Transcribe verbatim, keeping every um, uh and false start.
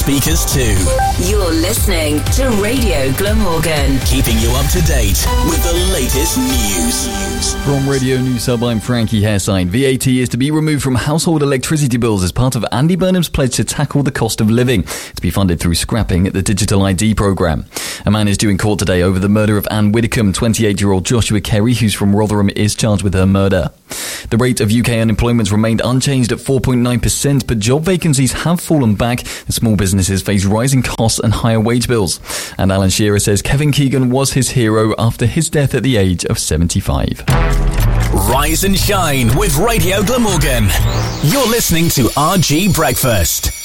speakers too. You're listening to Radio Glamorgan, keeping you up to date with the latest news. From Radio News Hub, I'm Frankie Hairsine. V A T is to be removed from household electricity bills as part of Andy Burnham's pledge to tackle the cost of living, to be funded through scrapping the Digital I D programme. A man is due in court today over the murder of Anne Widdecombe. twenty-eight-year-old Joshua Kerry, who's from Rotherham, is charged with her murder. The rate of U K unemployment remained unchanged at four point nine percent, but job vacancies have fallen back as small businesses face rising costs and higher wage bills. And Alan Shearer says Kevin Keegan was his hero after his death at the age of seventy-five. Rise and shine with Radio Glamorgan. You're listening to R G Breakfast.